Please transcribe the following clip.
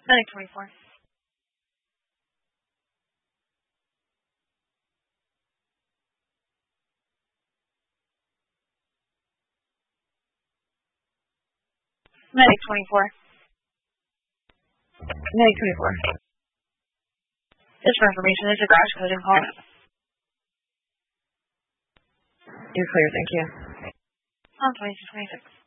Medic 24. Medic 24. Medic 24. Just for information, this is a garage coding call. You're clear, thank you. On 2226.